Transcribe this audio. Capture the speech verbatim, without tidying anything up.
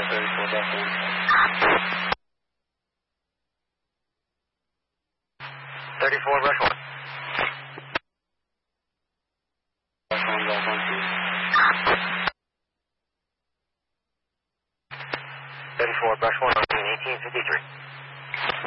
thirty-four, Delta one. thirty-four, brush one. Brush one, Delta one, two. thirty-four, brush one, eighteen fifty-three.